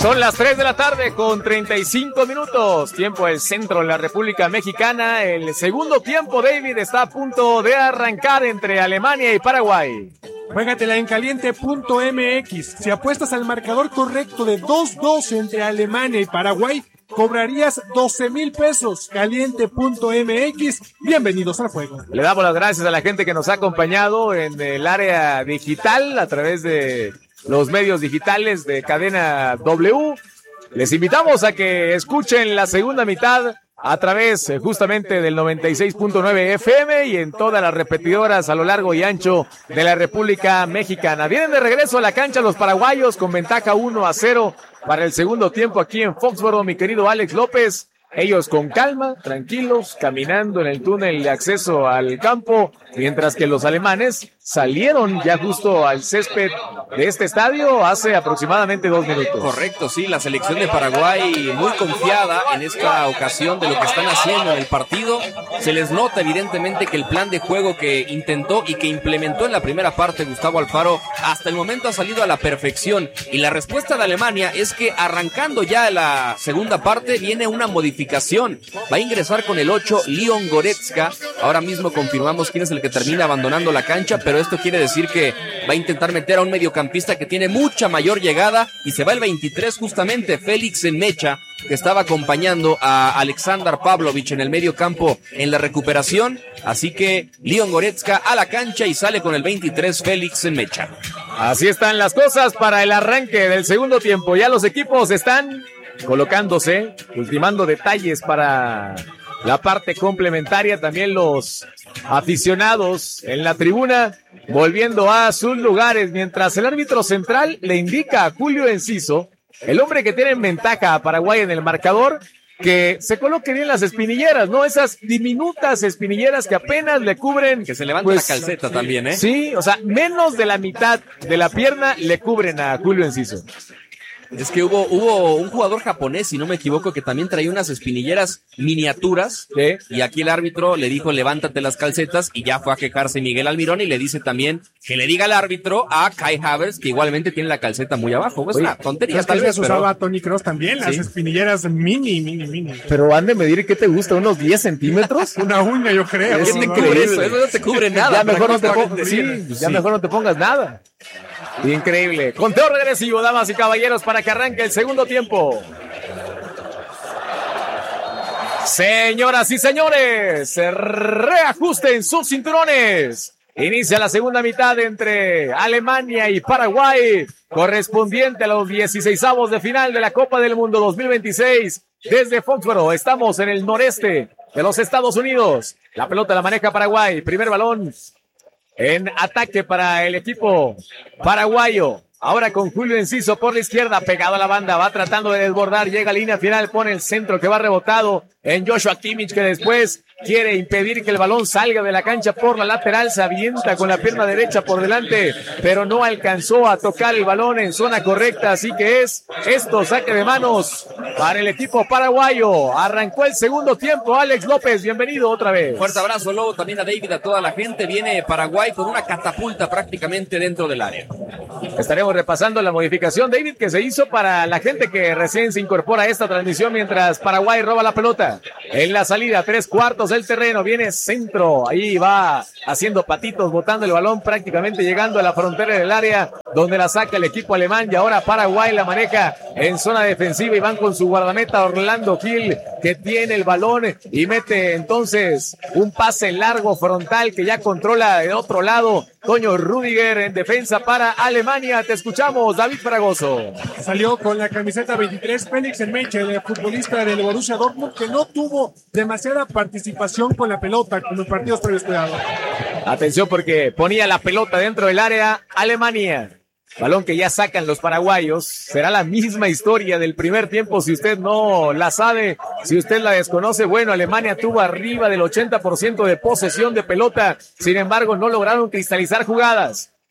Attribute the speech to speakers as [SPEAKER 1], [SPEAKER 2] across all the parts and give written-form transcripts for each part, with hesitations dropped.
[SPEAKER 1] Son las 3 de la tarde con 35 minutos, tiempo del centro de la República Mexicana. El segundo tiempo, David, está a punto de arrancar entre Alemania y Paraguay.
[SPEAKER 2] Juégatela en caliente.mx. Si apuestas al marcador correcto de 2-2 entre Alemania y Paraguay, cobrarías 12,000 pesos. Caliente.mx. Bienvenidos al juego.
[SPEAKER 1] Le damos las gracias a la gente que nos ha acompañado en el área digital a través de los medios digitales de Cadena W. Les invitamos a que escuchen la segunda mitad a través justamente del 96.9 FM y en todas las repetidoras a lo largo y ancho de la República Mexicana. Vienen de regreso a la cancha los paraguayos con ventaja 1-0 para el segundo tiempo aquí en Foxboro, mi querido Alex López. Ellos con calma, tranquilos, caminando en el túnel de acceso al campo, mientras que los alemanes salieron ya justo al césped de este estadio hace aproximadamente 2 minutos.
[SPEAKER 3] Correcto, sí, la selección de Paraguay muy confiada en esta ocasión de lo que están haciendo en el partido. Se les nota evidentemente que el plan de juego que intentó y que implementó en la primera parte Gustavo Alfaro hasta el momento ha salido a la perfección. Y la respuesta de Alemania es que arrancando ya la segunda parte viene una modificación. Va a ingresar con el 8 Leon Goretzka. Ahora mismo confirmamos quién es el que termina abandonando la cancha, pero esto quiere decir que va a intentar meter a un mediocampista que tiene mucha mayor llegada y se va el 23 justamente, Félix Mecha, que estaba acompañando a Aleksandar Pavlovich en el medio campo en la recuperación. Así que Leon Goretzka a la cancha y sale con el 23 Félix Mecha.
[SPEAKER 1] Así están las cosas para el arranque del segundo tiempo. Ya los equipos están colocándose, ultimando detalles para la parte complementaria. También los aficionados en la tribuna volviendo a sus lugares, mientras el árbitro central le indica a Julio Enciso, el hombre que tiene en ventaja a Paraguay en el marcador, que se coloque bien las espinilleras, ¿no? Esas diminutas espinilleras que apenas le cubren.
[SPEAKER 3] Que se levanta la calceta también, ¿eh?
[SPEAKER 1] Sí, o sea, menos de la mitad de la pierna le cubren a Julio Enciso.
[SPEAKER 3] Es que hubo un jugador japonés, si no me equivoco, que también traía unas espinilleras miniaturas, ¿sí? Y aquí el árbitro le dijo, levántate las calcetas, y ya fue a quejarse Miguel Almirón, y le dice también que le diga al árbitro a Kai Havertz, que igualmente tiene la calceta muy abajo. Es una tontería,
[SPEAKER 2] tal vez, usaba a Toni Kroos también, las espinilleras mini.
[SPEAKER 1] Pero han de medir, ¿qué te gusta? ¿Unos 10 centímetros?
[SPEAKER 2] Una uña, yo creo.
[SPEAKER 3] Es increíble. Eso no te cubre nada.
[SPEAKER 1] Ya mejor no te pongas nada. Increíble. Conteo regresivo, damas y caballeros, para que arranque el segundo tiempo. Señoras y señores, reajusten sus cinturones. Inicia la segunda mitad entre Alemania y Paraguay, correspondiente a los 16avos de final de la Copa del Mundo 2026. Desde Foxboro, estamos en el noreste de los Estados Unidos. La pelota la maneja Paraguay. Primer balón en ataque para el equipo paraguayo. Ahora con Julio Enciso por la izquierda, pegado a la banda, va tratando de desbordar, llega a línea final, pone el centro que va rebotado en Joshua Kimmich, que después quiere impedir que el balón salga de la cancha por la lateral, se avienta con la pierna derecha por delante, pero no alcanzó a tocar el balón en zona correcta, así que es esto, saque de manos para el equipo paraguayo. Arrancó el segundo tiempo. Alex López, bienvenido otra vez.
[SPEAKER 3] Fuerte abrazo, Lobo, también a David, a toda la gente. Viene Paraguay con una catapulta prácticamente dentro del área.
[SPEAKER 1] Estaremos repasando la modificación, David, que se hizo para la gente que recién se incorpora a esta transmisión mientras Paraguay roba la pelota. En la salida, 3/4 del terreno, viene centro, ahí va haciendo patitos, botando el balón, prácticamente llegando a la frontera del área, donde la saca el equipo alemán, y ahora Paraguay la maneja en zona defensiva y van con su guardameta Orlando Gil, que tiene el balón y mete entonces un pase largo frontal que ya controla de otro lado Toño Rüdiger en defensa para Alemania. Te escuchamos, David Fragoso.
[SPEAKER 2] Salió con la camiseta 23 Félix Mecha, el futbolista del Borussia Dortmund, que no tuvo demasiada participación con la pelota como en partidos previos.
[SPEAKER 1] Atención, porque ponía la pelota dentro del área Alemania. Balón que ya sacan los paraguayos. Será la misma historia del primer tiempo. Si usted no la sabe, si usted la desconoce, bueno, Alemania tuvo arriba del 80% de posesión de pelota. Sin embargo, no lograron cristalizar jugadas.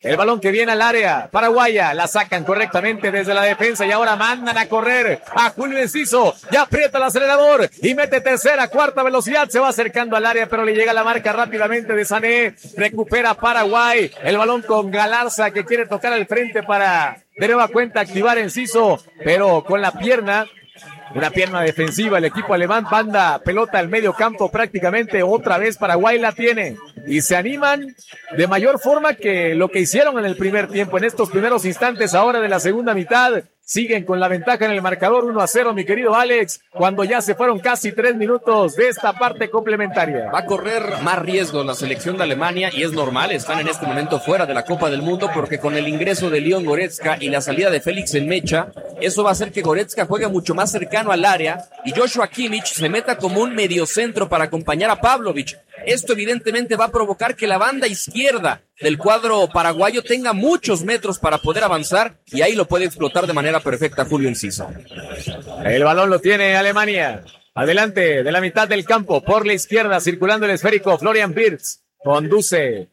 [SPEAKER 1] El balón que viene al área paraguaya, la sacan correctamente desde la defensa y ahora mandan a correr a Julio Enciso, ya aprieta el acelerador y mete tercera, cuarta velocidad, se va acercando al área pero le llega la marca rápidamente de Sané, recupera Paraguay, el balón con Galarza que quiere tocar al frente para de nueva cuenta activar Enciso, pero con la pierna. Una pierna defensiva, el equipo alemán manda pelota al medio campo prácticamente, otra vez Paraguay la tiene y se animan de mayor forma que lo que hicieron en el primer tiempo, en estos primeros instantes ahora de la segunda mitad. Siguen con la ventaja en el marcador 1-0, mi querido Alex, cuando ya se fueron casi 3 minutos de esta parte complementaria.
[SPEAKER 3] Va a correr más riesgo la selección de Alemania y es normal, están en este momento fuera de la Copa del Mundo porque con el ingreso de Leon Goretzka y la salida de Félix en mecha, eso va a hacer que Goretzka juegue mucho más cercano al área y Joshua Kimmich se meta como un mediocentro para acompañar a Pavlovic. Esto evidentemente va a provocar que la banda izquierda del cuadro paraguayo tenga muchos metros para poder avanzar y ahí lo puede explotar de manera perfecta Julio Enciso.
[SPEAKER 1] El balón lo tiene Alemania. Adelante de la mitad del campo, por la izquierda, circulando el esférico, Florian Wirtz conduce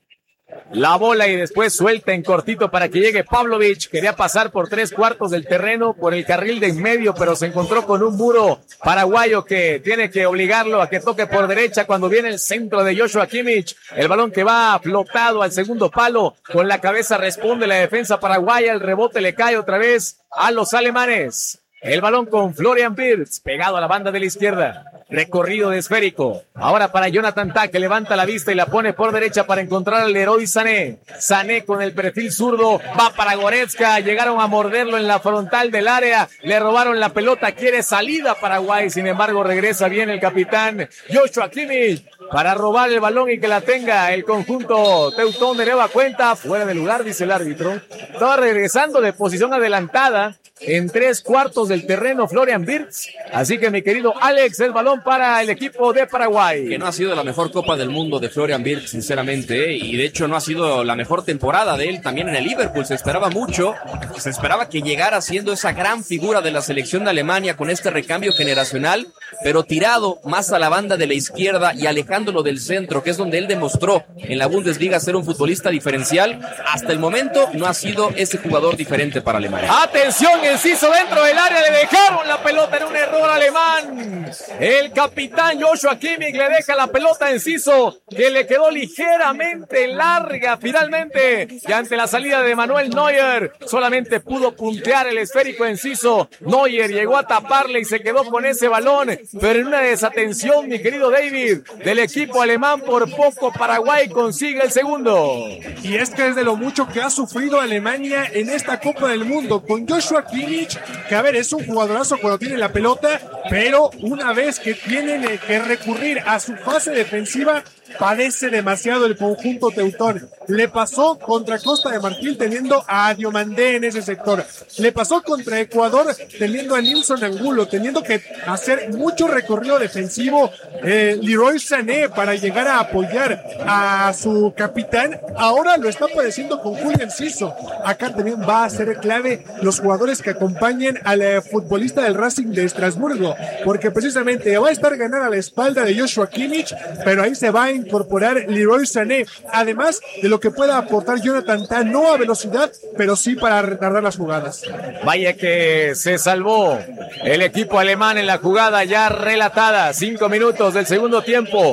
[SPEAKER 1] la bola y después suelta en cortito para que llegue Pavlovic. Quería pasar por 3/4 del terreno, por el carril de en medio, pero se encontró con un muro paraguayo que tiene que obligarlo a que toque por derecha cuando viene el centro de Joshua Kimmich. El balón que va flotado al segundo palo, con la cabeza responde la defensa paraguaya, el rebote le cae otra vez a los alemanes. El balón con Florian Wirtz, pegado a la banda de la izquierda. Recorrido de esférico. Ahora para Jonathan Tah, que levanta la vista y la pone por derecha para encontrar al Leroy Sané. Sané con el perfil zurdo. Va para Goretzka. Llegaron a morderlo en la frontal del área. Le robaron la pelota. Quiere salida Paraguay. Sin embargo, regresa bien el capitán Joshua Kimmich para robar el balón y que la tenga el conjunto teutón de nueva cuenta. Fuera de lugar, dice el árbitro. Estaba regresando de posición adelantada en 3/4 del terreno Florian Wirtz. Así que mi querido Alex, el balón para el equipo de Paraguay.
[SPEAKER 3] Que no ha sido la mejor Copa del Mundo de Florian Wirtz, sinceramente, y de hecho no ha sido la mejor temporada de él también en el Liverpool. Se esperaba mucho, se esperaba que llegara siendo esa gran figura de la selección de Alemania con este recambio generacional, pero tirado más a la banda de la izquierda y alejándolo del centro, que es donde él demostró en la Bundesliga ser un futbolista diferencial. Hasta el momento no ha sido ese jugador diferente para Alemania.
[SPEAKER 1] Atención, Enciso dentro del área, le dejaron la pelota en un error alemán. El capitán Joshua Kimmich le deja la pelota a Enciso, que le quedó ligeramente larga finalmente, y ante la salida de Manuel Neuer solamente pudo puntear el esférico Enciso. Neuer llegó a taparle y se quedó con ese balón, pero en una desatención, mi querido David, del equipo alemán, por poco Paraguay consigue el segundo.
[SPEAKER 2] Y es que es de lo mucho que ha sufrido Alemania en esta Copa del Mundo, con Joshua Kimmich, que a ver, es un jugadorazo cuando tiene la pelota, pero una vez que tienen que recurrir a su fase defensiva, padece demasiado el conjunto teutón. Le pasó contra Costa de Marfil teniendo a Diomandé en ese sector. Le pasó contra Ecuador teniendo a Nilson Angulo, teniendo que hacer mucho recorrido defensivo Leroy Sané para llegar a apoyar a su capitán. Ahora lo está padeciendo con Julio Enciso. Acá también va a ser clave los jugadores que acompañen al futbolista del Racing de Estrasburgo, porque precisamente va a estar ganando a la espalda de Joshua Kimmich, pero ahí se va a incorporar Leroy Sané, además de lo que pueda aportar Jonathan Tah, no a velocidad, pero sí para retardar las jugadas.
[SPEAKER 1] Vaya que se salvó el equipo alemán en la jugada ya relatada. 5 minutos del segundo tiempo.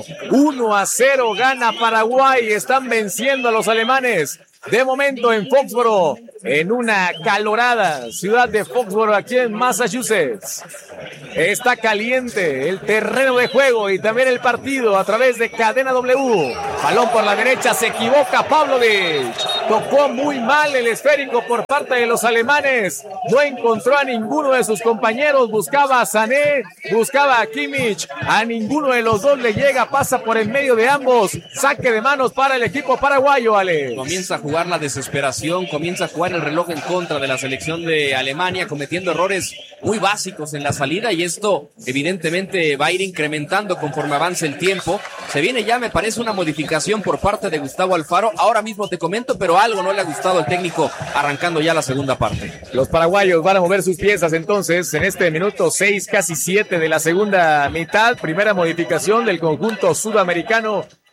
[SPEAKER 1] 1-0 gana Paraguay. Están venciendo a los alemanes. De momento en Foxboro, en una calorada ciudad de Foxboro, aquí en Massachusetts. Está caliente el terreno de juego y también el partido a través de Cadena W. Balón por la derecha, se equivoca Pavlovic. Tocó muy mal el esférico por parte de los alemanes. No encontró a ninguno de sus compañeros. Buscaba a Sané, buscaba a Kimmich. A ninguno de los dos le llega, pasa por en medio de ambos. Saque de manos para el equipo paraguayo, Ale.
[SPEAKER 3] Comienza a jugar la desesperación, comienza a jugar el reloj en contra de la selección de Alemania, cometiendo errores muy básicos en la salida, y esto evidentemente va a ir incrementando conforme avance el tiempo. Se viene ya, me parece, una modificación por parte de Gustavo Alfaro. Ahora mismo te comento, pero algo no le ha gustado al técnico arrancando ya la segunda parte.
[SPEAKER 1] Los paraguayos van a mover sus piezas entonces en este minuto 6, casi 7 de la segunda mitad. Primera modificación del conjunto sudamericano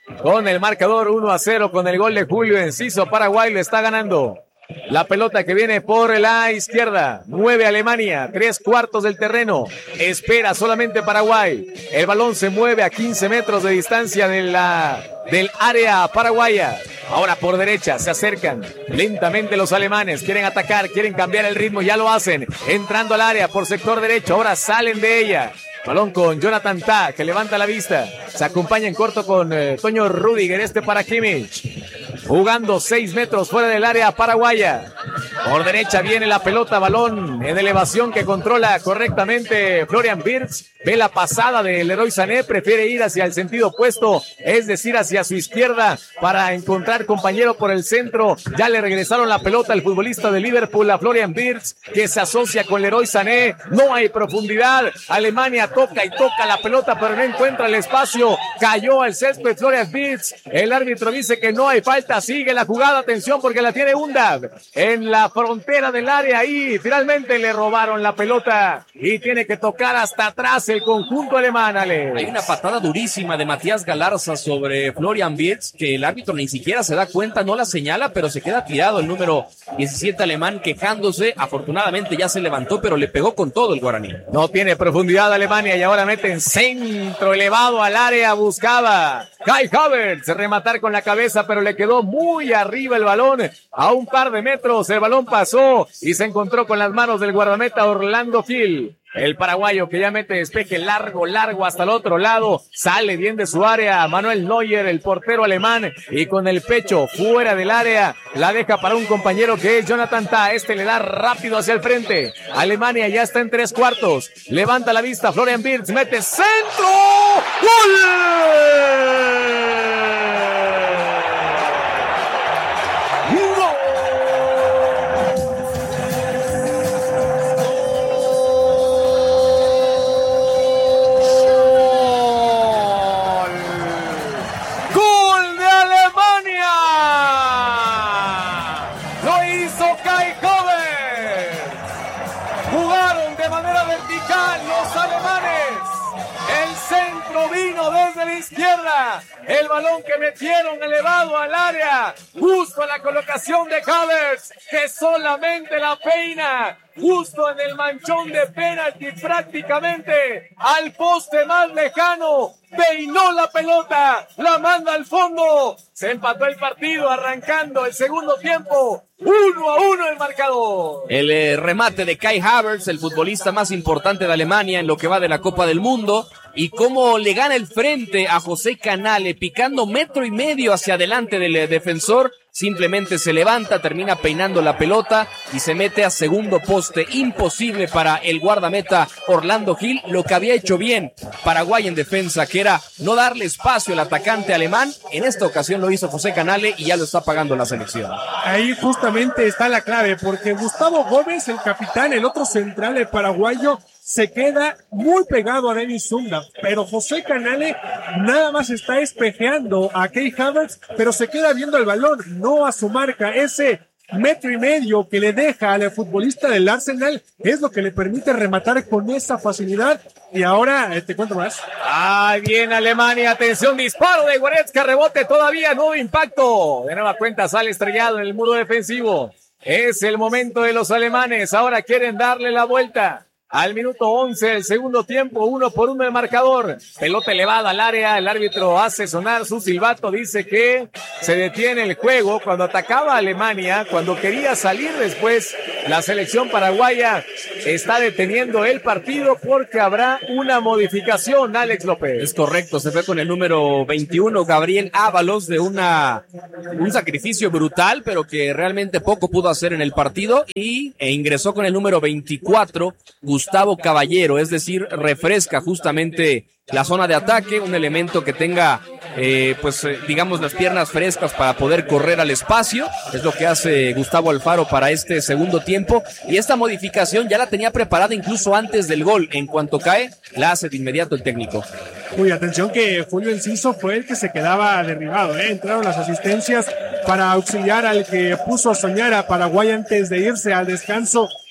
[SPEAKER 1] con el marcador 1-0 con el gol de Julio Enciso. Paraguay lo está ganando. La pelota que viene por la izquierda, mueve Alemania, 3/4 del terreno, espera solamente Paraguay. El balón se mueve a 15 metros de distancia del área paraguaya. Ahora por derecha se acercan lentamente los alemanes, quieren atacar, quieren cambiar el ritmo, ya lo hacen, entrando al área por sector derecho, ahora salen de ella. Balón con Jonathan Tah, que levanta la vista. Se acompaña en corto con Toño Rüdiger, para Kimmich. Jugando 6 metros fuera del área paraguaya. Por derecha viene la pelota, balón en elevación que controla correctamente Florian Wirtz. Ve la pasada del Leroy Sané, prefiere ir hacia el sentido opuesto, es decir, hacia su izquierda para encontrar compañero por el centro. Ya le regresaron la pelota al futbolista de Liverpool, a Florian Wirtz, que se asocia con Leroy Sané. No hay profundidad. Alemania toca y toca la pelota, pero no encuentra el espacio. Cayó al césped Florian Wirtz. El árbitro dice que no hay falta. Sigue la jugada, atención, porque la tiene Undav en la frontera del área. Y finalmente le robaron la pelota y tiene que tocar hasta atrás el conjunto alemán, Ale.
[SPEAKER 3] Hay una patada durísima de Matías Galarza sobre Florian Wirtz, que el árbitro ni siquiera se da cuenta, no la señala, pero se queda tirado el número 17 alemán quejándose. Afortunadamente ya se levantó, pero le pegó con todo el guaraní.
[SPEAKER 1] No tiene profundidad Alemania y ahora mete en centro elevado al área. Buscaba Kai Havertz rematar con la cabeza, pero le quedó muy arriba el balón. A un par de metros el balón pasó y se encontró con las manos del guardameta Orlando Gil. El paraguayo que ya mete despeje largo hasta el otro lado. Sale bien de su área Manuel Neuer, el portero alemán, y con el pecho fuera del área la deja para un compañero que es Jonathan Tah. Le da rápido hacia el frente. Alemania ya está en 3/4. Levanta la vista Florian Wirtz, mete centro. ¡Gol! Vino desde la izquierda, el balón que metieron elevado al área, justo a la colocación de Havertz, que solamente la peina, justo en el manchón de penalti, prácticamente al poste más lejano, peinó la pelota, la manda al fondo, se empató el partido arrancando el segundo tiempo, 1-1 el marcador.
[SPEAKER 3] El remate de Kai Havertz, el futbolista más importante de Alemania en lo que va de la Copa del Mundo, y cómo le gana el frente a José Canale, picando 1.5 metros hacia adelante del defensor. Simplemente se levanta, termina peinando la pelota y se mete a segundo poste. Imposible para el guardameta Orlando Gil, lo que había hecho bien Paraguay en defensa, que era no darle espacio al atacante alemán. En esta ocasión lo hizo José Canale y ya lo está pagando la selección.
[SPEAKER 2] Ahí justamente está la clave, porque Gustavo Gómez, el capitán, el otro central, el paraguayo, se queda muy pegado a Dennis Undav, pero José Canale nada más está espejeando a Kai Havertz, pero se queda viendo el balón, no a su marca. Ese 1.5 metros que le deja al futbolista del Arsenal es lo que le permite rematar con esa facilidad. Y ahora te cuento más.
[SPEAKER 1] Bien Alemania, atención, disparo de Goretzka, rebote todavía, nuevo impacto. De nueva cuenta sale estrellado en el muro defensivo. Es el momento de los alemanes, ahora quieren darle la vuelta. Al minuto 11 del segundo tiempo, 1-1 el marcador. Pelota elevada al área, el árbitro hace sonar su silbato, dice que se detiene el juego. Cuando atacaba a Alemania, cuando quería salir después, la selección paraguaya está deteniendo el partido porque habrá una modificación, Alex López.
[SPEAKER 3] Es correcto, se fue con el número 21, Gabriel Ábalos, de un sacrificio brutal, pero que realmente poco pudo hacer en el partido, e ingresó con el número 24, Gustavo Caballero, es decir, refresca justamente la zona de ataque, un elemento que tenga, digamos, las piernas frescas para poder correr al espacio. Es lo que hace Gustavo Alfaro para este segundo tiempo. Y esta modificación ya la tenía preparada incluso antes del gol. En cuanto cae, la hace de inmediato el técnico.
[SPEAKER 2] Uy, atención que Julio Enciso fue el que se quedaba derribado, Entraron las asistencias para auxiliar al que puso a soñar a Paraguay antes de irse al descanso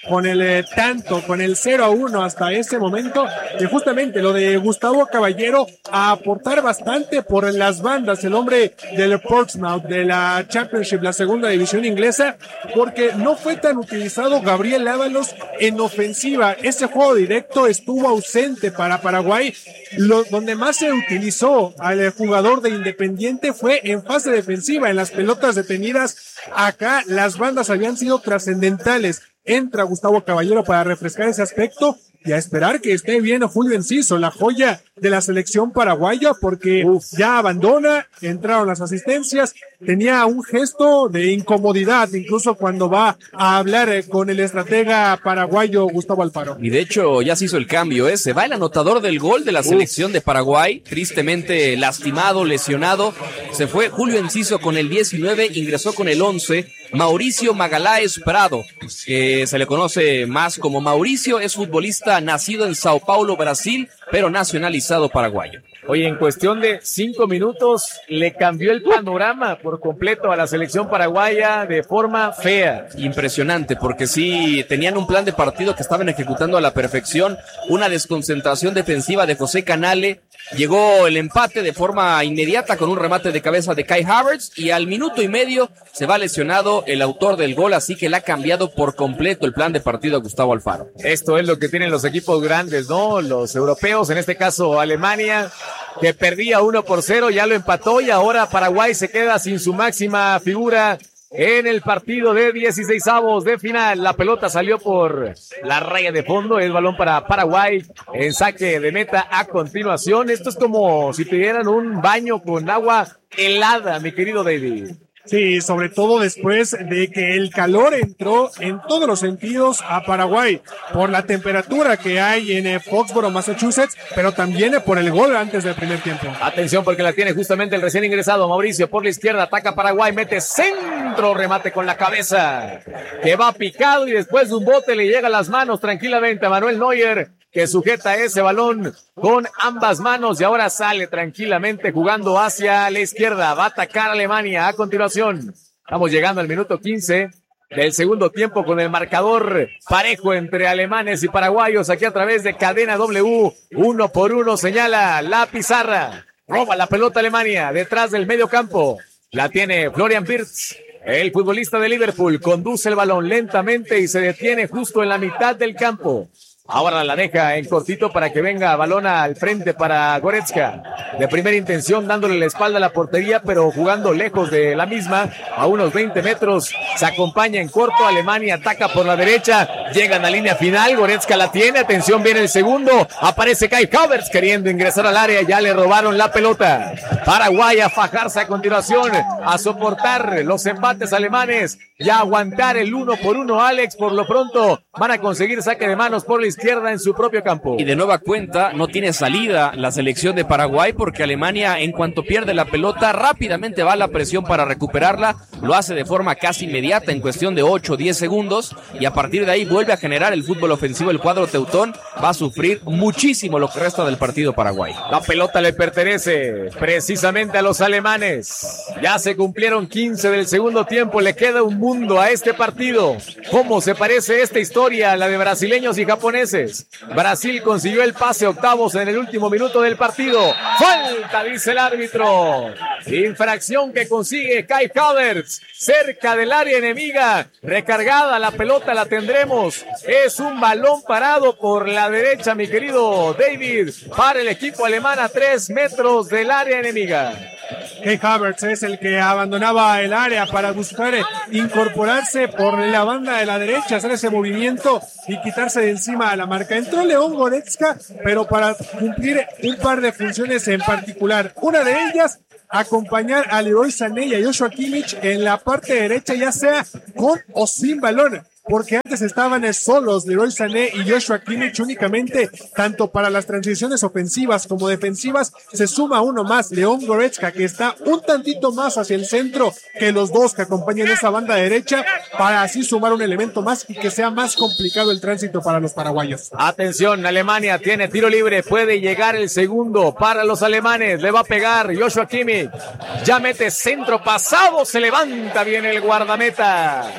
[SPEAKER 2] con el con el 0-1 hasta ese momento, y justamente lo de Gustavo Caballero a aportar bastante por las bandas, el hombre del Portsmouth, de la Championship, la segunda división inglesa, porque no fue tan utilizado Gabriel Ábalos en ofensiva. Ese juego directo estuvo ausente para Paraguay. Donde más se utilizó al jugador de Independiente fue en fase defensiva, en las pelotas detenidas. Acá las bandas habían sido trascendentales. Entra Gustavo Caballero para refrescar ese aspecto y a esperar que esté bien Julio Enciso, la joya de la selección paraguaya, porque ya abandona, entraron las asistencias, tenía un gesto de incomodidad incluso cuando va a hablar con el estratega paraguayo Gustavo Alfaro.
[SPEAKER 3] Y de hecho ya se hizo el cambio, se va el anotador del gol de la selección de Paraguay, tristemente lastimado, lesionado, se fue Julio Enciso con el 19, ingresó con el 11, Mauricio Magaláes Prado, que se le conoce más como Mauricio, es futbolista nacido en Sao Paulo, Brasil, pero nacionalizado paraguayo.
[SPEAKER 1] Oye, en cuestión de 5 minutos le cambió el panorama por completo a la selección paraguaya de forma fea.
[SPEAKER 3] Impresionante, porque sí, tenían un plan de partido que estaban ejecutando a la perfección, una desconcentración defensiva de José Canale, llegó el empate de forma inmediata con un remate de cabeza de Kai Havertz y al minuto y medio se va lesionado el autor del gol, así que le ha cambiado por completo el plan de partido a Gustavo Alfaro.
[SPEAKER 1] Esto es lo que tienen los equipos grandes, ¿no? Los europeos, en este caso Alemania, que perdía 1-0, ya lo empató y ahora Paraguay se queda sin su máxima figura en el partido de 16avos de final. La pelota salió por la raya de fondo, es balón para Paraguay en saque de meta a continuación. Esto es como si te dieran un baño con agua helada, mi querido David.
[SPEAKER 2] Sí, sobre todo después de que el calor entró en todos los sentidos a Paraguay, por la temperatura que hay en Foxborough, Massachusetts, pero también por el gol antes del primer tiempo.
[SPEAKER 1] Atención porque la tiene justamente el recién ingresado Mauricio por la izquierda, ataca Paraguay, mete centro, remate con la cabeza, que va picado y después de un bote le llega a las manos tranquilamente a Manuel Neuer, que sujeta ese balón con ambas manos y ahora sale tranquilamente jugando hacia la izquierda. Va a atacar a Alemania a continuación. Estamos llegando al minuto 15 del segundo tiempo con el marcador parejo entre alemanes y paraguayos aquí a través de Cadena W. 1-1 señala la pizarra. Roba la pelota Alemania detrás del medio campo. La tiene Florian Wirtz. El futbolista de Liverpool conduce el balón lentamente y se detiene justo en la mitad del campo. Ahora la deja en cortito para que venga balón al frente para Goretzka. De primera intención dándole la espalda a la portería, pero jugando lejos de la misma, a unos 20 metros. Se acompaña en corto, Alemania ataca por la derecha, llegan a línea final, Goretzka la tiene, atención, viene el segundo, aparece Kai Havertz queriendo ingresar al área, ya le robaron la pelota. Paraguay a fajarse a continuación, a soportar los embates alemanes y a aguantar el 1-1, Alex. Por lo pronto van a conseguir saque de manos por la izquierda en su propio campo.
[SPEAKER 3] Y de nueva cuenta no tiene salida la selección de Paraguay, porque Alemania, en cuanto pierde la pelota, rápidamente va a la presión para recuperarla, lo hace de forma casi inmediata en cuestión de 8 o 10 segundos y a partir de ahí vuelve a generar el fútbol ofensivo. El cuadro teutón va a sufrir muchísimo lo que resta del partido Paraguay.
[SPEAKER 1] La pelota le pertenece precisamente a los alemanes. Ya se cumplieron 15 del segundo tiempo, le queda un mundo a este partido. ¿Cómo se parece esta historia a la de brasileños y japoneses? Brasil consiguió el pase octavos en el último minuto del partido. Falta, dice el árbitro. Infracción que consigue Kai Havertz cerca del área enemiga. Recargada la pelota, la tendremos. Es un balón parado por la derecha, mi querido David, para el equipo alemán a 3 metros del área enemiga.
[SPEAKER 2] Kai Havertz es el que abandonaba el área para buscar incorporarse por la banda de la derecha, hacer ese movimiento y quitarse de encima a la marca. Entró León Goretzka, pero para cumplir un par de funciones en particular. Una de ellas, acompañar a Leroy Sané y a Joshua Kimmich en la parte derecha, ya sea con o sin balón, porque antes estaban solos Leroy Sané y Joshua Kimmich únicamente, tanto para las transiciones ofensivas como defensivas. Se suma uno más, León Goretzka, que está un tantito más hacia el centro que los dos que acompañan esa banda derecha, para así sumar un elemento más y que sea más complicado el tránsito para los paraguayos.
[SPEAKER 1] Atención, Alemania tiene tiro libre, puede llegar el segundo para los alemanes, le va a pegar Joshua Kimmich, ya mete centro pasado, se levanta bien el guardameta.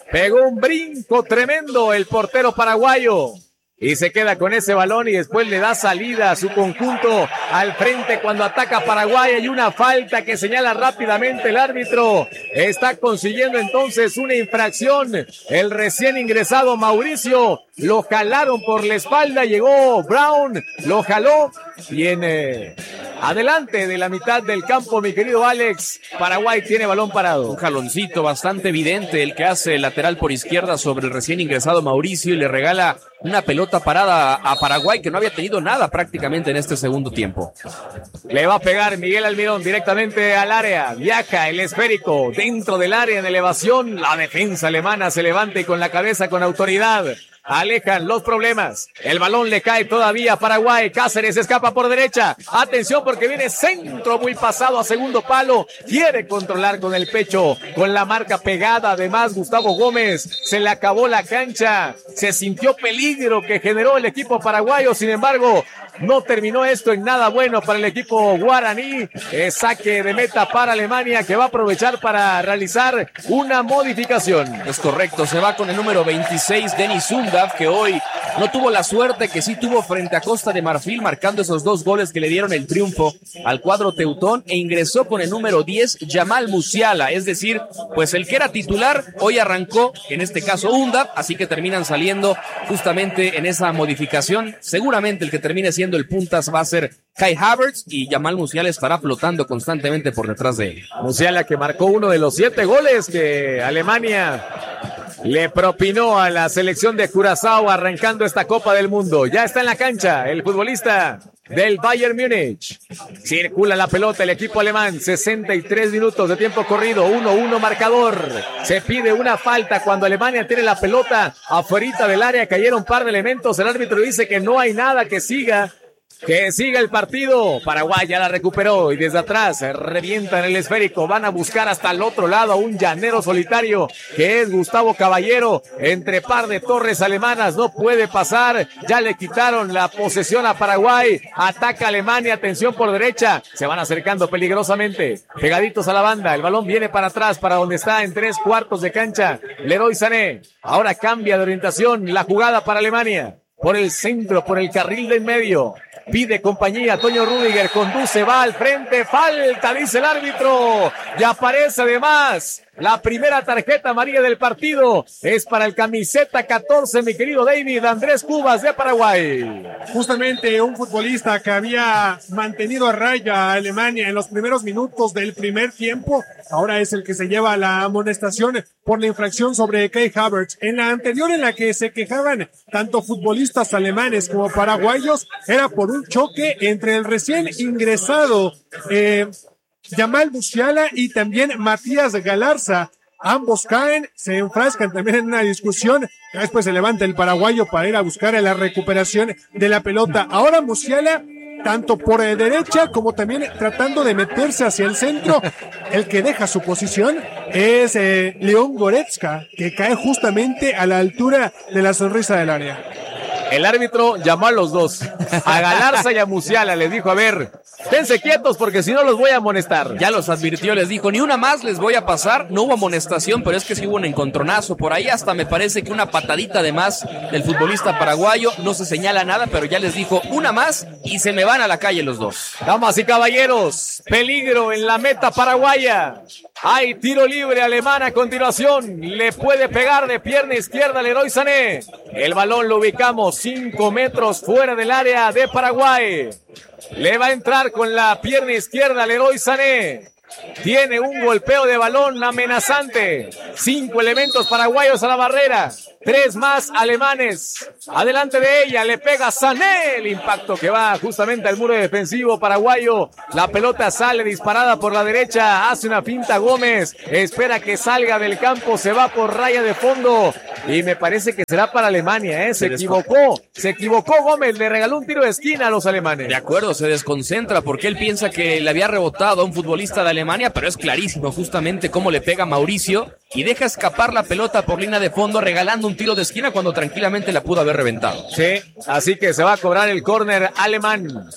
[SPEAKER 1] Pegó un brinco tremendo el portero paraguayo. Y se queda con ese balón y después le da salida a su conjunto al frente cuando ataca Paraguay. Hay una falta que señala rápidamente el árbitro. Está consiguiendo entonces una infracción. El recién ingresado Mauricio lo jalaron por la espalda. Llegó Brown, lo jaló. Viene adelante de la mitad del campo, mi querido Alex. Paraguay tiene balón parado.
[SPEAKER 3] Un jaloncito bastante evidente el que hace el lateral por izquierda sobre el recién ingresado Mauricio y le regala una pelota parada a Paraguay que no había tenido nada prácticamente en este segundo tiempo.
[SPEAKER 1] Le va a pegar Miguel Almirón directamente al área. Viaja el esférico dentro del área en elevación. La defensa alemana se levanta y con la cabeza con autoridad alejan los problemas. El balón le cae todavía a Paraguay. Cáceres escapa por derecha. Atención porque viene centro muy pasado a segundo palo. Quiere controlar con el pecho, con la marca pegada. Además, Gustavo Gómez se le acabó la cancha. Se sintió peligro que generó el equipo paraguayo. Sin embargo, no terminó esto en nada bueno para el equipo guaraní. Saque de meta para Alemania que va a aprovechar para realizar una modificación.
[SPEAKER 3] Es correcto, se va con el número 26, Denis Undav, que hoy no tuvo la suerte que sí tuvo frente a Costa de Marfil, marcando esos 2 goles que le dieron el triunfo al cuadro teutón, e ingresó con el número 10, Jamal Musiala. Es decir, pues el que era titular hoy arrancó, en este caso Undav, así que terminan saliendo justamente en esa modificación. Seguramente el que termine siendo el puntas va a ser Kai Havertz y Jamal Musiala estará flotando constantemente por detrás de él.
[SPEAKER 1] Musiala que marcó uno de los 7 goles que Alemania le propinó a la selección de Curazao arrancando esta Copa del Mundo. Ya está en la cancha el futbolista del Bayern Múnich. Circula la pelota el equipo alemán. 63 minutos de tiempo corrido. 1-1 marcador. Se pide una falta cuando Alemania tiene la pelota afuera del área. Cayeron un par de elementos. El árbitro dice que no hay nada, que siga el partido. Paraguay ya la recuperó y desde atrás revientan el esférico. Van a buscar hasta el otro lado a un llanero solitario que es Gustavo Caballero. Entre par de torres alemanas no puede pasar. Ya le quitaron la posesión a Paraguay. Ataca Alemania. Atención por derecha. Se van acercando peligrosamente. Pegaditos a la banda. El balón viene para atrás, para donde está en 3/4 de cancha Leroy Sané. Ahora cambia de orientación la jugada para Alemania. Por el centro, por el carril de en medio. Pide compañía, Toño Rüdiger conduce, va al frente, falta, dice el árbitro, y aparece además la primera tarjeta amarilla del partido, es para el camiseta 14, mi querido David, Andrés Cubas de Paraguay.
[SPEAKER 2] Justamente un futbolista que había mantenido a raya a Alemania en los primeros minutos del primer tiempo, ahora es el que se lleva la amonestación por la infracción sobre Kai Havertz. En la anterior, en la que se quejaban tanto futbolistas alemanes como paraguayos, era por un choque entre el recién ingresado Jamal Musiala y también Matías Galarza. Ambos caen, se enfrascan también en una discusión. Después se levanta el paraguayo para ir a buscar la recuperación de la pelota. Ahora Musiala, tanto por derecha como también tratando de meterse hacia el centro. El que deja su posición es León Goretzka, que cae justamente a la altura de la sonrisa del área.
[SPEAKER 1] El árbitro llamó a los dos, a Galarza y a Musiala, les dijo, a ver, esténse quietos porque si no los voy a amonestar.
[SPEAKER 3] Ya los advirtió, les dijo, ni una más les voy a pasar. No hubo amonestación, pero es que sí hubo un encontronazo. Por ahí hasta me parece que una patadita de más del futbolista paraguayo. No se señala nada, pero ya les dijo, una más y se me van a la calle los dos.
[SPEAKER 1] Damas y caballeros, peligro en la meta paraguaya. Hay tiro libre alemán a continuación. Le puede pegar de pierna izquierda Leroy Sané. El balón lo ubicamos 5 metros fuera del área de Paraguay. Le va a entrar con la pierna izquierda Leroy Sané. Tiene un golpeo de balón amenazante. 5 elementos paraguayos a la barrera. 3 más alemanes. Adelante de ella, le pega Sané. El impacto que va justamente al muro defensivo paraguayo. La pelota sale disparada por la derecha. Hace una finta Gómez. Espera que salga del campo. Se va por raya de fondo. Y me parece que será para Alemania, Se equivocó Gómez. Le regaló un tiro de esquina a los alemanes.
[SPEAKER 3] De acuerdo, se desconcentra porque él piensa que le había rebotado a un futbolista de Alemania, pero es clarísimo justamente cómo le pega Mauricio. y deja escapar la pelota por línea de fondo, regalando un tiro de esquina cuando tranquilamente la pudo haber reventado.
[SPEAKER 1] Sí, así que se va a cobrar el córner alemán.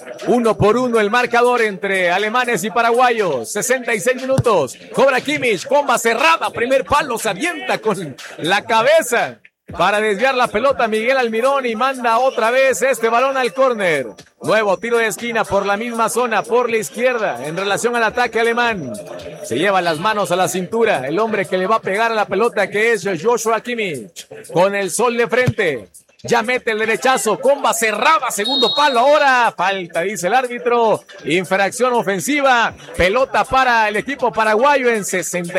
[SPEAKER 1] 1-1 el marcador entre alemanes y paraguayos. 66 minutos. Cobra Kimmich, bomba cerrada, primer palo, se avienta con la cabeza para desviar la pelota Miguel Almirón y manda otra vez este balón al córner. Nuevo tiro de esquina por la misma zona, por la izquierda, en relación al ataque alemán. Se lleva las manos a la cintura, el hombre que le va a pegar a la pelota, que es Joshua Kimmich, con el sol de frente. Ya mete el derechazo, comba cerrada, segundo palo, ahora falta, dice el árbitro, infracción ofensiva, pelota para el equipo paraguayo en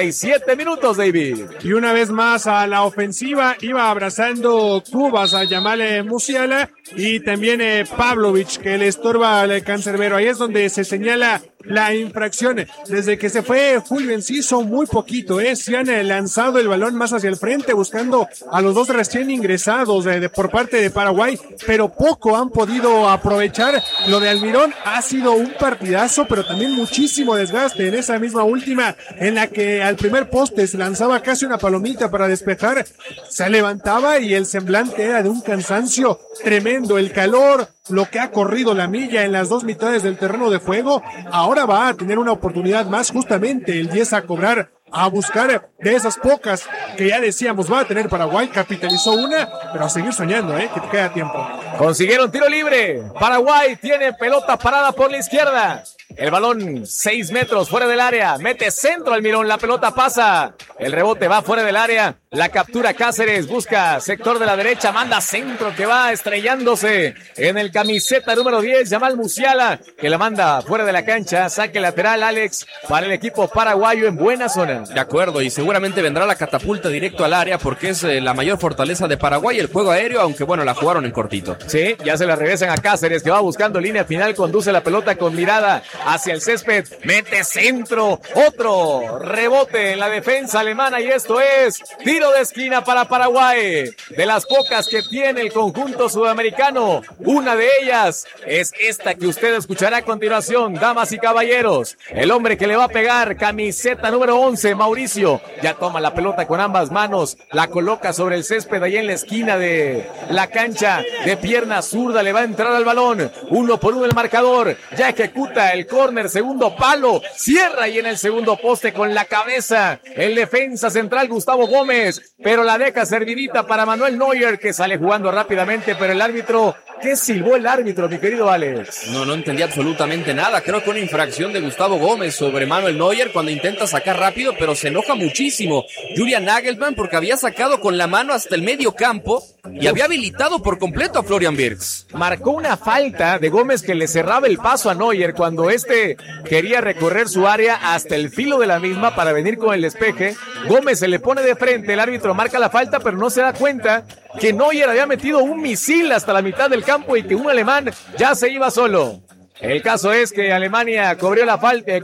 [SPEAKER 1] 67 minutos, David.
[SPEAKER 2] Y una vez más a la ofensiva iba abrazando Cubas a Yamal Musiala y también Pavlovic, que le estorba al cancerbero. Ahí es donde se señala la infracción. Desde que se fue Julio Enciso, muy poquito, se han lanzado el balón más hacia el frente buscando a los dos recién ingresados por parte de Paraguay, pero poco han podido aprovechar. Lo de Almirón ha sido un partidazo, pero también muchísimo desgaste en esa misma última, en la que al primer poste se lanzaba casi una palomita para despejar, se levantaba y el semblante era de un cansancio tremendo. El calor, lo que ha corrido la milla en las dos mitades del terreno de juego, ahora va a tener una oportunidad más, justamente el 10 a cobrar, a buscar de esas pocas que ya decíamos va a tener Paraguay. Capitalizó una, pero a seguir soñando, que te queda tiempo.
[SPEAKER 1] Consiguieron tiro libre. Paraguay tiene pelota parada por la izquierda. El balón 6 metros fuera del área. Mete centro Almirón. La pelota pasa. El rebote va fuera del área. La captura Cáceres. Busca sector de la derecha. Manda centro que va estrellándose en el camiseta número 10. Yamal Musiala, que la manda fuera de la cancha. Saque lateral, Alex, para el equipo paraguayo en buena zona.
[SPEAKER 3] De acuerdo, y seguramente vendrá la catapulta directo al área porque es la mayor fortaleza de Paraguay, el juego aéreo, aunque bueno, la jugaron en cortito.
[SPEAKER 1] Sí, ya se la regresan a Cáceres, que va buscando línea final, conduce la pelota con mirada hacia el césped, mete centro, otro rebote en la defensa alemana, y esto es tiro de esquina para Paraguay, de las pocas que tiene el conjunto sudamericano. Una de ellas es esta que usted escuchará a continuación, damas y caballeros. El hombre que le va a pegar, camiseta número 11, Mauricio, ya toma la pelota con ambas manos, la coloca sobre el césped ahí en la esquina de la cancha, de pierna zurda, le va a entrar al balón, 1-1 el marcador, ya ejecuta el córner, segundo palo, cierra ahí en el segundo poste con la cabeza, el defensa central Gustavo Gómez, pero la deja servidita para Manuel Neuer, que sale jugando rápidamente, pero el árbitro, ¿qué silbó el árbitro, mi querido Alex?
[SPEAKER 3] No entendí absolutamente nada. Creo que una infracción de Gustavo Gómez sobre Manuel Neuer cuando intenta sacar rápido, pero se enoja muchísimo Julian Nagelsmann porque había sacado con la mano hasta el medio campo y había habilitado por completo a Florian Wirtz.
[SPEAKER 1] Marcó una falta de Gómez que le cerraba el paso a Neuer cuando quería recorrer su área hasta el filo de la misma para venir con el despeje. Gómez se le pone de frente, el árbitro marca la falta, pero no se da cuenta que Neuer había metido un misil hasta la mitad del campo y que un alemán ya se iba solo. El caso es que Alemania cobró la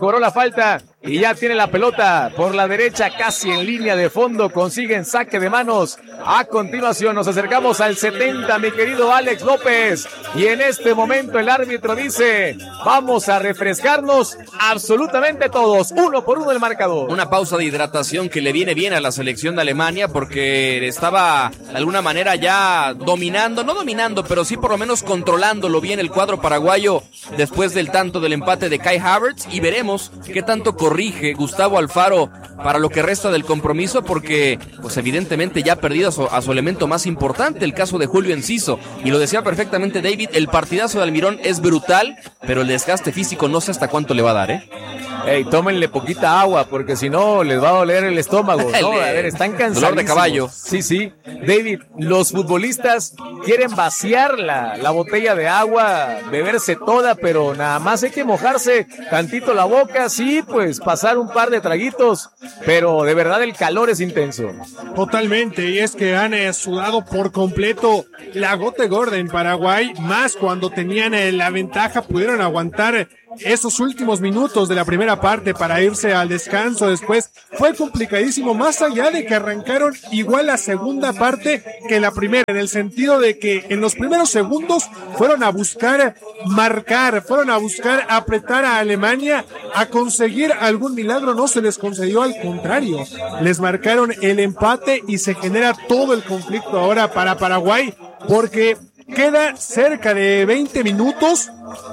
[SPEAKER 1] falta y ya tiene la pelota por la derecha, casi en línea de fondo, consiguen saque de manos. A continuación nos acercamos al 70, mi querido Alex López, y en este momento el árbitro dice, vamos a refrescarnos absolutamente todos, 1-1 el marcador.
[SPEAKER 3] Una pausa de hidratación que le viene bien a la selección de Alemania porque estaba de alguna manera ya no dominando, pero sí por lo menos controlándolo bien el cuadro paraguayo después del tanto del empate de Kai Havertz, y veremos qué tanto corrige Gustavo Alfaro para lo que resta del compromiso, porque pues evidentemente ya ha perdido a su elemento más importante, el caso de Julio Enciso, y lo decía perfectamente David, el partidazo de Almirón es brutal, pero el desgaste físico no sé hasta cuánto le va a dar,
[SPEAKER 1] Tómenle poquita agua, porque si no les va a doler el estómago, ¿no? A ver, están cansados.
[SPEAKER 3] Dolor de caballo.
[SPEAKER 1] Sí. David, los futbolistas quieren vaciar la botella de agua, beberse toda, pero nada más hay que mojarse tantito la boca, sí, pues pasar un par de traguitos, pero de verdad el calor es intenso.
[SPEAKER 2] Totalmente, y es que han sudado por completo la gota gorda en Paraguay, más cuando tenían la ventaja, pudieron aguantar esos últimos minutos de la primera parte para irse al descanso después fue complicadísimo, más allá de que arrancaron igual la segunda parte que la primera, en el sentido de que en los primeros segundos fueron a buscar marcar, fueron a buscar apretar a Alemania, a conseguir algún milagro, no se les concedió, al contrario, les marcaron el empate y se genera todo el conflicto ahora para Paraguay, porque queda cerca de 20 minutos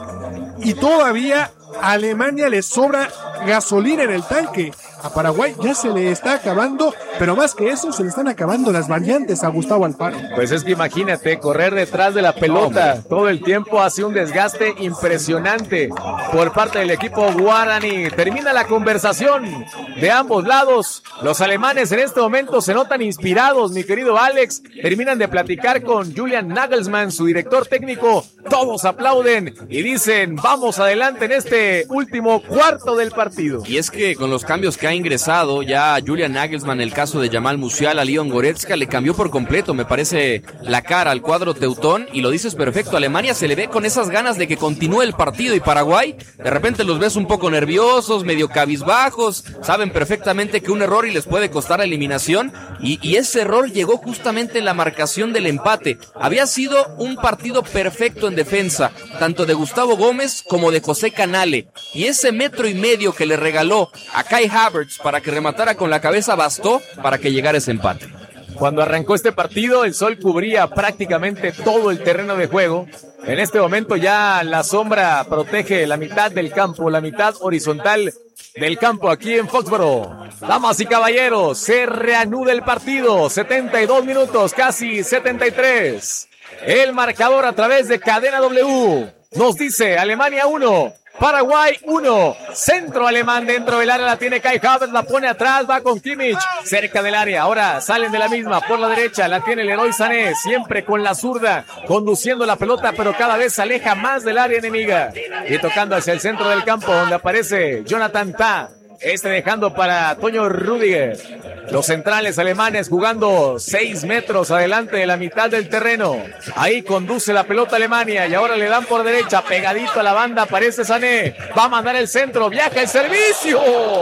[SPEAKER 2] y todavía a Alemania le sobra gasolina en el tanque. A Paraguay ya se le está acabando, pero más que eso, se le están acabando las variantes a Gustavo Alfaro.
[SPEAKER 1] Pues es que imagínate, correr detrás de la pelota todo el tiempo hace un desgaste impresionante por parte del equipo guaraní. Termina la conversación de ambos lados. Los alemanes en este momento se notan inspirados, mi querido Alex. Terminan de platicar con Julian Nagelsmann, su director técnico. Todos aplauden y dicen, vamos adelante en este último cuarto del partido.
[SPEAKER 3] Y es que con los cambios que ha ingresado ya Julian Nagelsmann, el caso de Jamal Musiala, Leon Goretzka, le cambió por completo, me parece, la cara al cuadro teutón, y lo dices perfecto. Alemania se le ve con esas ganas de que continúe el partido, y Paraguay, de repente los ves un poco nerviosos, medio cabizbajos, saben perfectamente que un error y les puede costar la eliminación, y ese error llegó justamente en la marcación del empate. Había sido un partido perfecto en defensa, tanto de Gustavo Gómez como de José Canale, y ese 1.5 metros que le regaló a Kai Havertz para que rematara con la cabeza bastó para que llegara ese empate.
[SPEAKER 1] Cuando arrancó este partido, el sol cubría prácticamente todo el terreno de juego. En este momento ya la sombra protege la mitad del campo, la mitad horizontal del campo aquí en Foxboro. Damas y caballeros, se reanuda el partido. 72 minutos, casi 73. El marcador a través de Cadena W nos dice Alemania 1. Paraguay 1, centro alemán dentro del área, la tiene Kai Havertz, la pone atrás, va con Kimmich, cerca del área, ahora salen de la misma, por la derecha, la tiene Leroy Sané, siempre con la zurda, conduciendo la pelota, pero cada vez se aleja más del área enemiga, y tocando hacia el centro del campo, donde aparece Jonathan Tah, dejando para Toño Rüdiger. Los centrales alemanes jugando 6 metros adelante de la mitad del terreno. Ahí conduce la pelota Alemania y ahora le dan por derecha, pegadito a la banda, aparece Sané. Va a mandar el centro, viaja el servicio.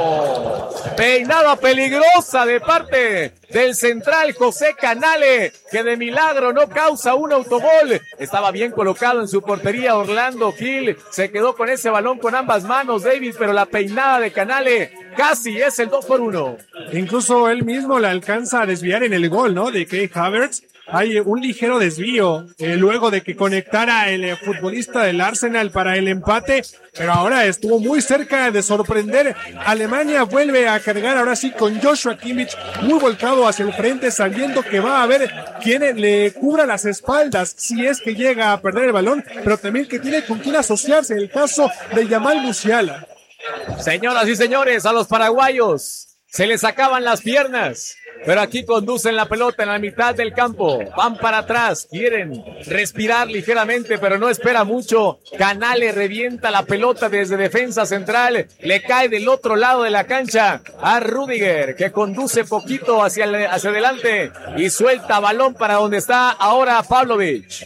[SPEAKER 1] Peinada peligrosa de parte del central José Canale, que de milagro no causa un autogol. Estaba bien colocado en su portería Orlando Gil. Se quedó con ese balón con ambas manos David, pero la peinada de Canale casi es el 2-1.
[SPEAKER 2] Incluso él mismo la alcanza a desviar en el gol, ¿no? De Kai Havertz. Hay un ligero desvío luego de que conectara el futbolista del Arsenal para el empate, pero ahora estuvo muy cerca de sorprender. Alemania vuelve a cargar ahora sí con Joshua Kimmich muy volcado hacia el frente, sabiendo que va a haber quien le cubra las espaldas si es que llega a perder el balón, pero también que tiene con quien asociarse, en el caso de Jamal Musiala.
[SPEAKER 1] Señoras y señores, a los paraguayos se les acaban las piernas, pero aquí conducen la pelota en la mitad del campo, van para atrás, quieren respirar ligeramente, pero no espera mucho. Canale revienta la pelota desde defensa central, le cae del otro lado de la cancha a Rüdiger, que conduce poquito hacia adelante y suelta balón para donde está ahora Pavlovic.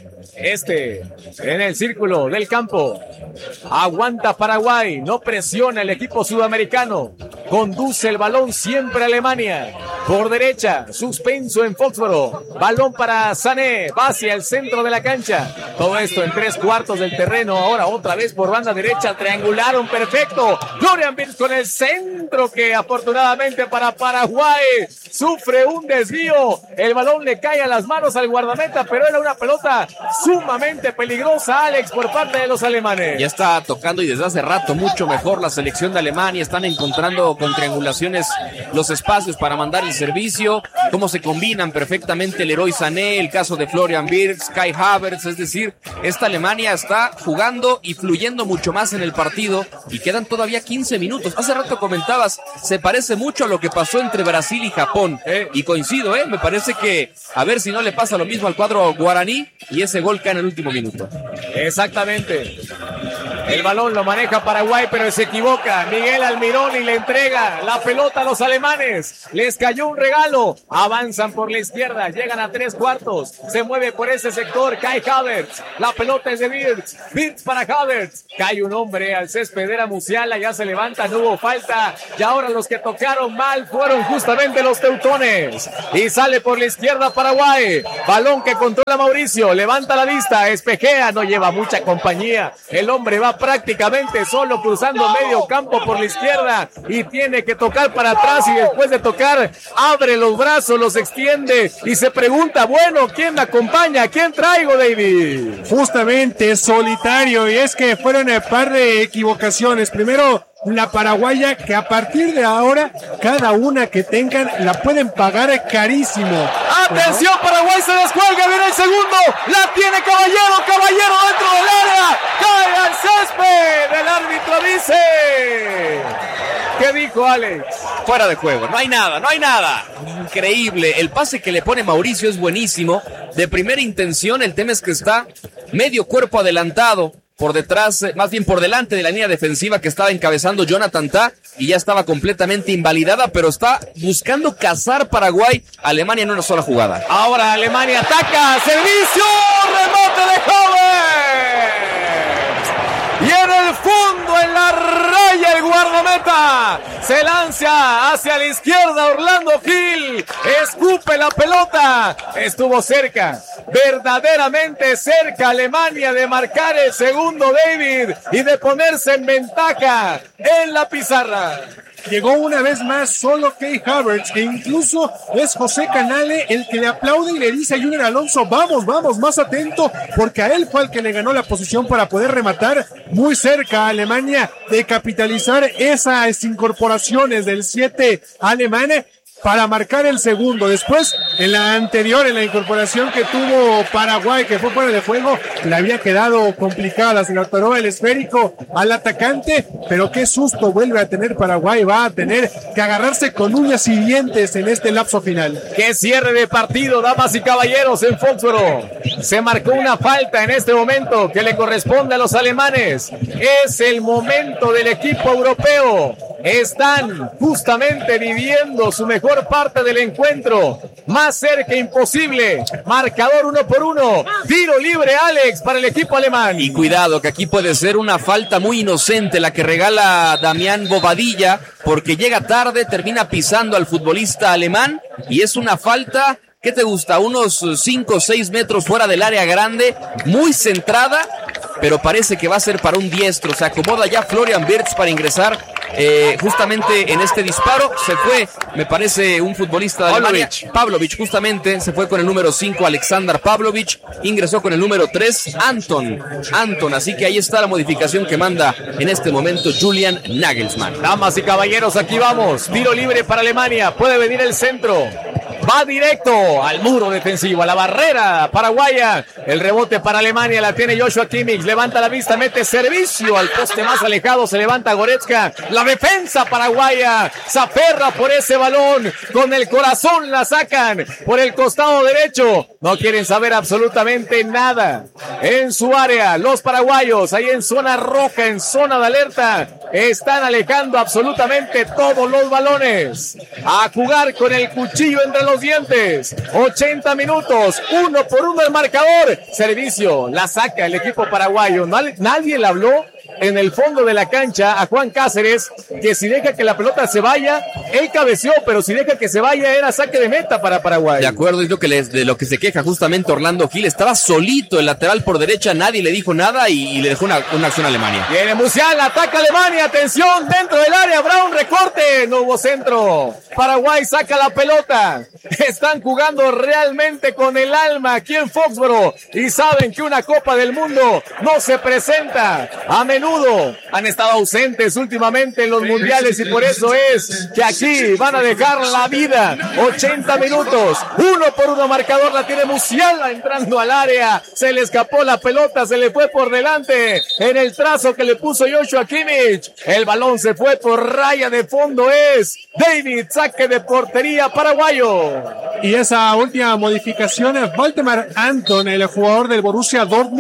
[SPEAKER 1] En el círculo del campo, aguanta Paraguay, no presiona el equipo sudamericano, conduce el balón siempre Alemania, por derecha, suspenso en Foxboro, balón para Sané, va hacia el centro de la cancha, todo esto en 3/4 del terreno, ahora otra vez por banda derecha, triangularon perfecto, Florian Wirtz con el centro que afortunadamente para Paraguay sufre un desvío, el balón le cae a las manos al guardameta, pero era una pelota sumamente peligrosa, Alex, por parte de los alemanes.
[SPEAKER 3] Ya está tocando y desde hace rato mucho mejor la selección de Alemania, están encontrando con triangulaciones los espacios para mandar el servicio, cómo se combinan perfectamente Leroy Sané, el caso de Florian Wirtz, Kai Havertz, es decir, esta Alemania está jugando y fluyendo mucho más en el partido y quedan todavía 15 minutos. Hace rato comentabas, se parece mucho a lo que pasó entre Brasil y Japón, y coincido, me parece que a ver si no le pasa lo mismo al cuadro guaraní y ese gol cae en el último minuto.
[SPEAKER 1] Exactamente. El balón lo maneja Paraguay, pero se equivoca. Miguel Almirón y le entrega la pelota a los alemanes. Les cayó un regalo. Avanzan por la izquierda, llegan a 3/4. Se mueve por ese sector Kai Havertz. La pelota es de Wirtz. Wirtz para Havertz. Cae un hombre al césped, era Musiala, ya se levanta, no hubo falta. Y ahora los que tocaron mal fueron justamente los teutones. Y sale por la izquierda Paraguay. Balón que controla Mauricio. Levanta la vista, espejea, no lleva mucha compañía. El hombre va prácticamente solo cruzando medio campo por la izquierda y tiene que tocar para atrás, y después de tocar abre los brazos, los extiende y se pregunta, bueno, ¿quién me acompaña? ¿Quién traigo, David?
[SPEAKER 2] Justamente solitario, y es que fueron un par de equivocaciones. Primero, la paraguaya, que a partir de ahora, cada una que tengan la pueden pagar carísimo.
[SPEAKER 1] ¡Atención! Paraguay se descuelga, viene el segundo, la tiene Caballero dentro del área, cae al césped, el árbitro dice... ¿Qué dijo Alex?
[SPEAKER 3] Fuera de juego, no hay nada. Increíble, el pase que le pone Mauricio es buenísimo, de primera intención. El tema es que está medio cuerpo adelantado por detrás, más bien por delante de la línea defensiva que estaba encabezando Jonathan Tah, y ya estaba completamente invalidada, pero está buscando cazar Paraguay, Alemania en una sola jugada.
[SPEAKER 1] Ahora Alemania ataca, servicio, remate de Havertz. Y en el fondo, en la raya, el guardameta se lanza hacia la izquierda. Orlando Gil escupe la pelota. Estuvo cerca, verdaderamente cerca Alemania de marcar el segundo, David, y de ponerse en ventaja en la pizarra.
[SPEAKER 2] Llegó una vez más solo Kai Havertz, e incluso es José Canale el que le aplaude y le dice a Junior Alonso, vamos, más atento, porque a él fue el que le ganó la posición para poder rematar muy cerca a Alemania de capitalizar esas incorporaciones del 7 alemán para marcar el segundo. Después, en la anterior, en la incorporación que tuvo Paraguay, que fue fuera de juego, le había quedado complicada, se le atoró el esférico al atacante, pero qué susto vuelve a tener Paraguay. Va a tener que agarrarse con uñas y dientes en este lapso final.
[SPEAKER 1] Qué cierre de partido, damas y caballeros, en Foxboro. Se marcó una falta en este momento que le corresponde a los alemanes. Es el momento del equipo europeo. Están justamente viviendo su mejor parte del encuentro. Más cerca imposible. Marcador 1-1. Tiro libre, Alex, para el equipo alemán.
[SPEAKER 3] Y cuidado, que aquí puede ser una falta muy inocente la que regala Damián Bobadilla, porque llega tarde, termina pisando al futbolista alemán, y es una falta, ¿qué te gusta? Unos 5 o 6 metros fuera del área grande, muy centrada, pero parece que va a ser para un diestro. Se acomoda ya Florian Wirtz para ingresar justamente en este disparo. Se fue, me parece, un futbolista de Alemania, Pavlovic, justamente, se fue con el número 5, Alexander Pavlovic, ingresó con el número 3, Anton, así que ahí está la modificación que manda en este momento Julian Nagelsmann.
[SPEAKER 1] Damas y caballeros, aquí vamos, tiro libre para Alemania, puede venir el centro. Va directo al muro defensivo, a la barrera paraguaya. El rebote para Alemania, la tiene Joshua Kimmich. Levanta la vista, mete servicio al poste más alejado. Se levanta Goretzka. La defensa paraguaya se aferra por ese balón. Con el corazón la sacan por el costado derecho. No quieren saber absolutamente nada. En su área, los paraguayos, ahí en zona roja, en zona de alerta, están alejando absolutamente todos los balones. A jugar con el cuchillo entre los dientes. 80 minutos, 1-1 el marcador. Servicio, la saca el equipo paraguayo. Nadie le habló en el fondo de la cancha a Juan Cáceres que si deja que la pelota se vaya, él cabeceó, pero si deja que se vaya era saque de meta para Paraguay.
[SPEAKER 3] De acuerdo, es de lo que se queja justamente Orlando Gil. Estaba solito el lateral por derecha, nadie le dijo nada y le dejó una acción a Alemania.
[SPEAKER 1] Viene Musiala, ataca Alemania, atención, dentro del área, Brown, recorte, no hubo centro. Paraguay saca la pelota. Están jugando realmente con el alma aquí en Foxboro y saben que una Copa del Mundo no se presenta a menudo. Han estado ausentes últimamente en los mundiales y por eso es que aquí van a dejar la vida. 80 minutos, 1-1 marcador, la tiene Musiala entrando al área. Se le escapó la pelota, se le fue por delante en el trazo que le puso Joshua Kimmich. El balón se fue por raya de fondo, es David, saque de portería paraguayo.
[SPEAKER 2] Y esa última modificación, Waldemar Anton, el jugador del Borussia Dortmund,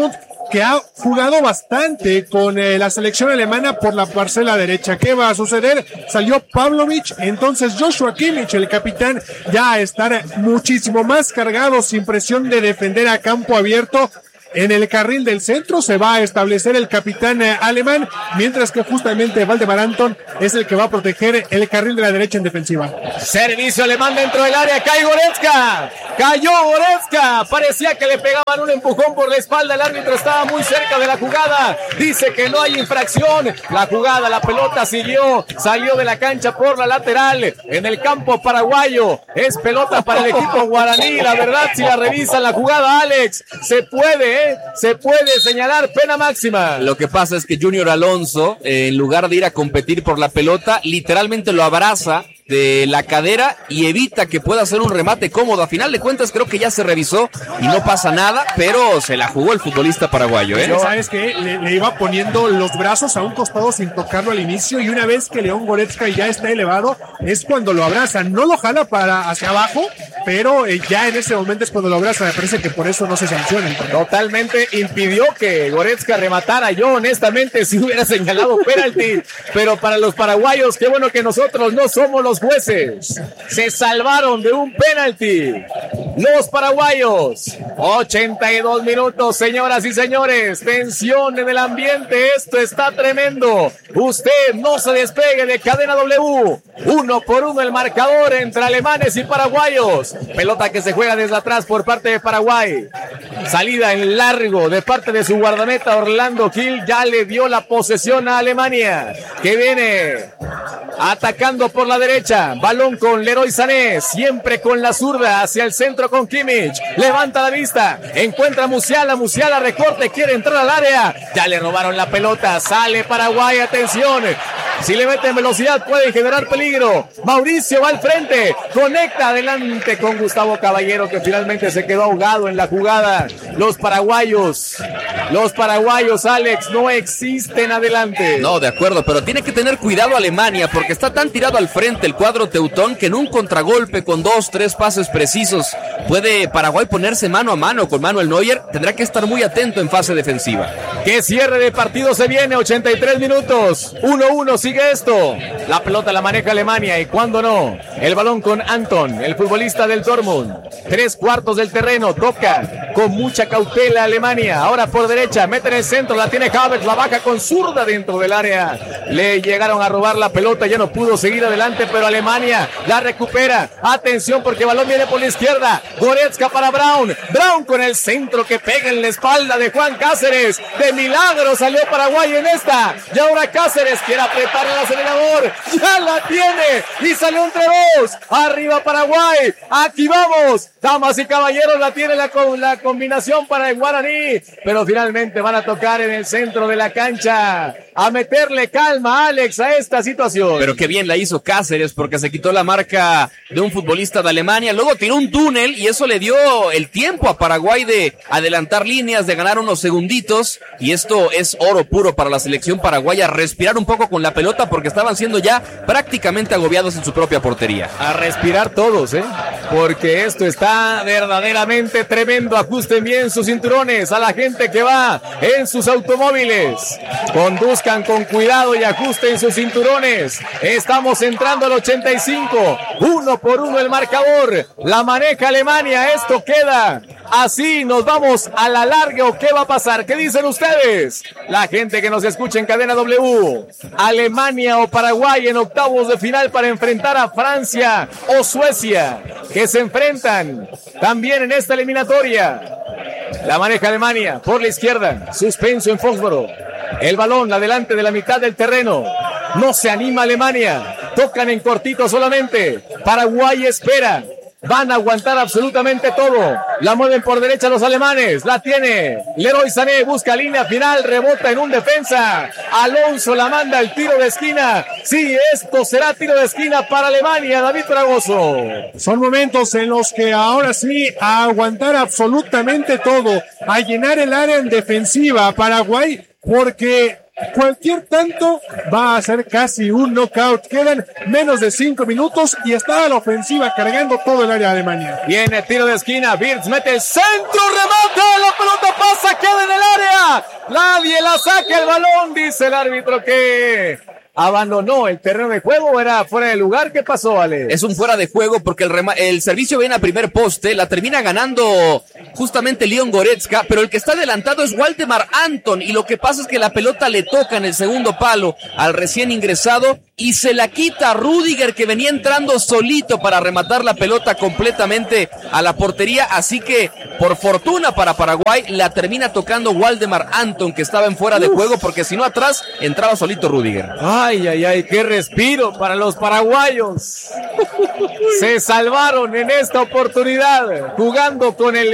[SPEAKER 2] que ha jugado bastante con la selección alemana por la parcela derecha. ¿Qué va a suceder? Salió Pavlovic, entonces Joshua Kimmich, el capitán, ya a estar muchísimo más cargado, sin presión de defender a campo abierto. En el carril del centro se va a establecer el capitán alemán, mientras que justamente Valdemar Anton es el que va a proteger el carril de la derecha en defensiva.
[SPEAKER 1] Servicio alemán dentro del área, cae Goretzka, cayó Goretzka, parecía que le pegaban un empujón por la espalda, el árbitro estaba muy cerca de la jugada, dice que no hay infracción, la jugada, la pelota salió de la cancha por la lateral, en el campo paraguayo, es pelota para el equipo guaraní, la verdad si la revisan la jugada, Alex, se puede señalar pena máxima.
[SPEAKER 3] Lo que pasa es que Junior Alonso, en lugar de ir a competir por la pelota, literalmente lo abraza de la cadera y evita que pueda hacer un remate cómodo. A final de cuentas creo que ya se revisó y no pasa nada, pero se la jugó el futbolista paraguayo, ¿eh?
[SPEAKER 2] ¿Sabes qué? Le iba poniendo los brazos a un costado sin tocarlo al inicio, y una vez que León Goretzka ya está elevado es cuando lo abraza. No lo jala para hacia abajo, pero ya en ese momento es cuando lo abraza. Me parece que por eso no se sanciona.
[SPEAKER 1] Totalmente impidió que Goretzka rematara. Yo honestamente si hubiera señalado penalti, pero para los paraguayos qué bueno que nosotros no somos los jueces. Se salvaron de un penalti los paraguayos. 82 minutos, señoras y señores, tensión en el ambiente, esto está tremendo. Usted no se despegue de Cadena W. 1-1 el marcador entre alemanes y paraguayos. Pelota que se juega desde atrás por parte de Paraguay. Salida en largo de parte de su guardameta Orlando Gil, ya le dio la posesión a Alemania, que viene atacando por la derecha, balón con Leroy Sané, siempre con la zurda hacia el centro con Kimmich, levanta la vista, encuentra a Musiala, recorte, quiere entrar al área, ya le robaron la pelota, sale Paraguay, atención, si le meten velocidad puede generar peligro, Mauricio va al frente, conecta adelante con Gustavo Caballero, que finalmente se quedó ahogado en la jugada. Los paraguayos, Alex, no existen adelante.
[SPEAKER 3] No, de acuerdo, pero tiene que tener cuidado Alemania, porque está tan tirado al frente el cuadro teutón que en un contragolpe con 2-3 pases precisos puede Paraguay ponerse mano a mano con Manuel Neuer. Tendrá que estar muy atento en fase defensiva.
[SPEAKER 1] ¿Qué cierre de partido se viene? 83 minutos, 1-1 sigue esto. La pelota la maneja Alemania y cuando no, el balón con Anton, el futbolista del Dortmund. 3/4 del terreno, toca con mucha cautela Alemania. Ahora por derecha, mete en el centro, la tiene Havertz, la baja con zurda dentro del área. Le llegaron a robar la pelota, ya no pudo seguir adelante, pero Alemania la recupera. Atención porque el balón viene por la izquierda. Goretzka para Braun. Braun con el centro que pega en la espalda de Juan Cáceres. De milagro salió Paraguay en esta. Y ahora Cáceres quiere apretar el acelerador. Ya la tiene. Y salió entre dos. Arriba Paraguay. Aquí vamos. Damas y caballeros, la tiene la combinación para el guaraní. Pero finalmente van a tocar en el centro de la cancha. A meterle calma, Alex, a esta situación.
[SPEAKER 3] Pero qué bien la hizo Cáceres, porque se quitó la marca de un futbolista de Alemania, luego tiró un túnel y eso le dio el tiempo a Paraguay de adelantar líneas, de ganar unos segunditos, y esto es oro puro para la selección paraguaya, respirar un poco con la pelota porque estaban siendo ya prácticamente agobiados en su propia portería.
[SPEAKER 1] A respirar todos, porque esto está verdaderamente tremendo. Ajusten bien sus cinturones a la gente que va en sus automóviles. Conduzcan con cuidado y ajusten sus cinturones. Estamos entrando al 85. 1-1 el marcador. La maneja Alemania. Esto queda así. Nos vamos a la larga o qué va a pasar. ¿Qué dicen ustedes? La gente que nos escucha en Cadena W. Alemania o Paraguay en octavos de final para enfrentar a Francia o Suecia, que se enfrentan también en esta eliminatoria. La maneja Alemania por la izquierda. Suspenso en Fósforo. El balón adelante de la mitad del terreno. No se anima Alemania. Tocan en cortito solamente. Paraguay espera. Van a aguantar absolutamente todo. La mueven por derecha los alemanes. La tiene Leroy Sané. Busca línea final. Rebota en un defensa. Alonso la manda al tiro de esquina. Sí, esto será tiro de esquina para Alemania. David Fragoso.
[SPEAKER 2] Son momentos en los que ahora sí a aguantar absolutamente todo. A llenar el área en defensiva Paraguay, porque cualquier tanto va a ser casi un knockout. Quedan menos de 5 minutos y está a la ofensiva cargando todo el área de Alemania.
[SPEAKER 1] Viene tiro de esquina, Wirtz mete el centro, remata, la pelota pasa, queda en el área. Nadie la saca el balón, dice el árbitro que abandonó el terreno de juego o era fuera de lugar. ¿Qué pasó, Ale?
[SPEAKER 3] Es un fuera de juego porque el servicio viene a primer poste, la termina ganando justamente Leon Goretzka, pero el que está adelantado es Waldemar Anton y lo que pasa es que la pelota le toca en el segundo palo al recién ingresado y se la quita a Rüdiger, que venía entrando solito para rematar la pelota completamente a la portería, así que por fortuna para Paraguay la termina tocando Waldemar Anton, que estaba en fuera de juego, porque si no atrás entraba solito Rüdiger.
[SPEAKER 1] Ay, ay, ay, qué respiro para los paraguayos. Se salvaron en esta oportunidad jugando con el